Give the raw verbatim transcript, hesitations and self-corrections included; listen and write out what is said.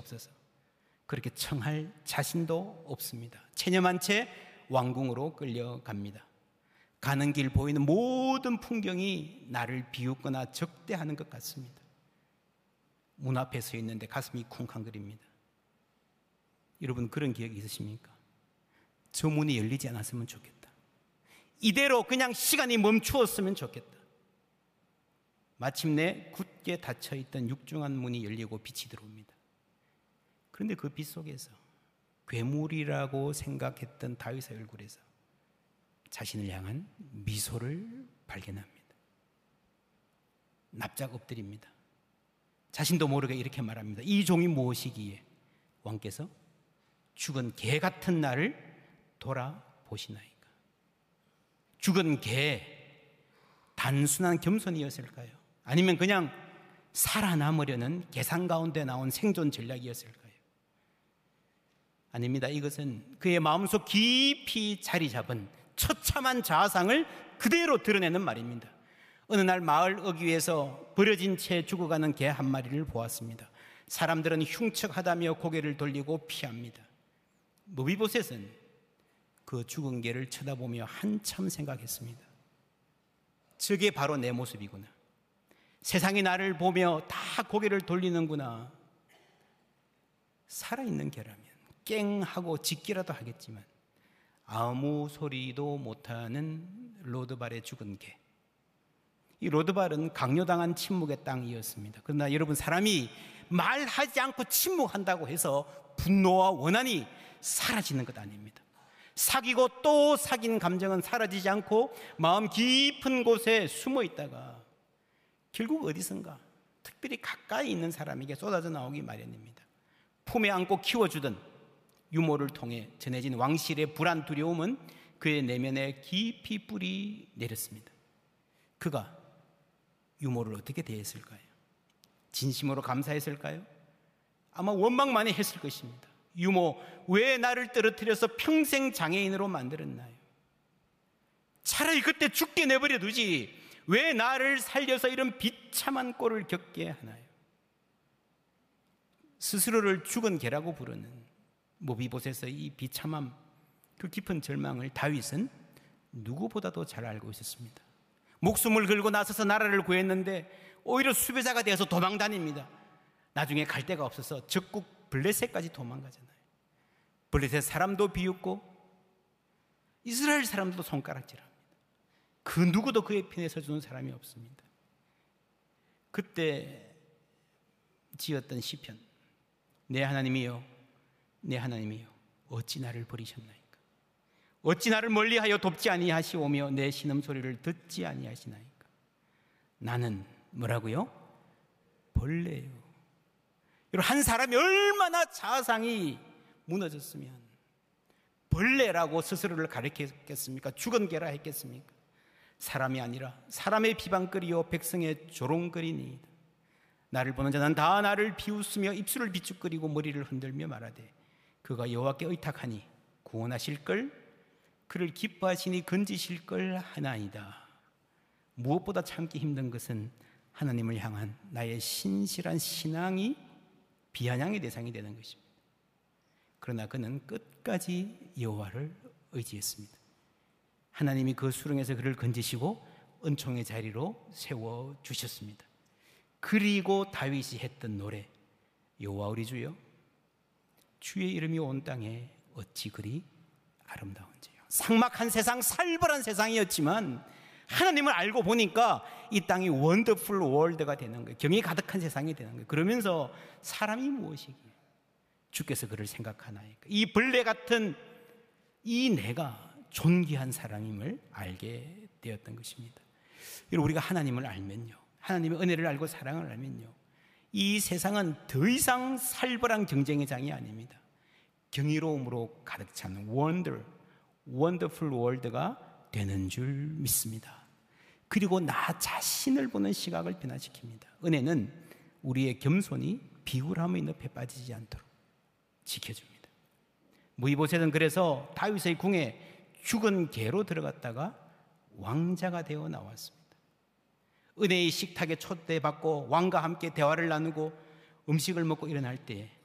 없어서 그렇게 청할 자신도 없습니다. 체념한 채 왕궁으로 끌려갑니다. 가는 길 보이는 모든 풍경이 나를 비웃거나 적대하는 것 같습니다. 문 앞에 서 있는데 가슴이 쿵쾅거립니다. 여러분, 그런 기억이 있으십니까? 저 문이 열리지 않았으면 좋겠다. 이대로 그냥 시간이 멈추었으면 좋겠다. 마침내 굳게 닫혀있던 육중한 문이 열리고 빛이 들어옵니다. 그런데 그 빛 속에서 괴물이라고 생각했던 다윗의 얼굴에서 자신을 향한 미소를 발견합니다. 납작 엎드립니다. 자신도 모르게 이렇게 말합니다. 이 종이 무엇이기에 왕께서 죽은 개 같은 나를 돌아보시나이까. 죽은 개, 단순한 겸손이었을까요? 아니면 그냥 살아남으려는 계산 가운데 나온 생존 전략이었을까요? 아닙니다. 이것은 그의 마음속 깊이 자리 잡은 처참한 자아상을 그대로 드러내는 말입니다. 어느 날 마을 어귀에서 버려진 채 죽어가는 개 한 마리를 보았습니다. 사람들은 흉측하다며 고개를 돌리고 피합니다. 무비보셋은 그 죽은 개를 쳐다보며 한참 생각했습니다. 저게 바로 내 모습이구나. 세상이 나를 보며 다 고개를 돌리는구나. 살아있는 개라면 깽 하고 짖기라도 하겠지만 아무 소리도 못하는 로드발의 죽은 개. 이 로드발은 강요당한 침묵의 땅이었습니다. 그러나 여러분, 사람이 말하지 않고 침묵한다고 해서 분노와 원한이 사라지는 것 아닙니다. 사귀고 또 사귄 감정은 사라지지 않고 마음 깊은 곳에 숨어 있다가 결국 어디선가 특별히 가까이 있는 사람에게 쏟아져 나오기 마련입니다. 품에 안고 키워주던 유모를 통해 전해진 왕실의 불안 두려움은 그의 내면에 깊이 뿌리 내렸습니다. 그가 유모를 어떻게 대했을까요? 진심으로 감사했을까요? 아마 원망만이 했을 것입니다. 유모, 왜 나를 떨어뜨려서 평생 장애인으로 만들었나요? 차라리 그때 죽게 내버려 두지 왜 나를 살려서 이런 비참한 꼴을 겪게 하나요? 스스로를 죽은 개라고 부르는 무비보셋의 이 비참함, 그 깊은 절망을 다윗은 누구보다도 잘 알고 있었습니다. 목숨을 걸고 나서서 나라를 구했는데 오히려 수배자가 되어서 도망다닙니다. 나중에 갈 데가 없어서 적국 블레셋까지 도망가잖아요. 블레셋 사람도 비웃고 이스라엘 사람들도 손가락질합니다. 그 누구도 그의 편에 서주는 사람이 없습니다. 그때 지었던 시편, 내 하나님이여, 내 하나님이여, 어찌 나를 버리셨나이까? 어찌 나를 멀리하여 돕지 아니하시오며 내 신음소리를 듣지 아니하시나이까? 나는 뭐라고요? 벌레요. 여러분, 한 사람이 얼마나 자아상이 무너졌으면 벌레라고 스스로를 가리켰겠습니까? 죽은 개라 했겠습니까? 사람이 아니라 사람의 비방거리요 백성의 조롱거리니이다. 나를 보는 자는 다 나를 비웃으며 입술을 비축거리고 머리를 흔들며 말하되 그가 여호와께 의탁하니 구원하실 걸, 그를 기뻐하시니 건지실 걸 하나이다. 무엇보다 참기 힘든 것은 하나님을 향한 나의 신실한 신앙이 비아냥의 대상이 되는 것입니다. 그러나 그는 끝까지 여호와를 의지했습니다. 하나님이 그 수렁에서 그를 건지시고 은총의 자리로 세워주셨습니다. 그리고 다윗이 했던 노래, 여호와 우리 주여, 주의 이름이 온 땅에 어찌 그리 아름다운지요. 삭막한 세상, 살벌한 세상이었지만 하나님을 알고 보니까 이 땅이 원더풀 월드가 되는 거예요. 경이 가득한 세상이 되는 거예요. 그러면서 사람이 무엇이기에 주께서 그를 생각하나이까? 이 벌레 같은 이 내가 존귀한 사람임을 알게 되었던 것입니다. 여러분, 우리가 하나님을 알면요, 하나님의 은혜를 알고 사랑을 알면요, 이 세상은 더 이상 살벌한 경쟁의 장이 아닙니다. 경이로움으로 가득 찬 원더, 원더풀 월드가 되는 줄 믿습니다. 그리고 나 자신을 보는 시각을 변화시킵니다. 은혜는 우리의 겸손이 비굴함의 늪에 빠지지 않도록 지켜줍니다. 무이보셋은 그래서 다윗의 궁에 죽은 개로 들어갔다가 왕자가 되어 나왔습니다. 은혜의 식탁에 초대받고 왕과 함께 대화를 나누고 음식을 먹고 일어날 때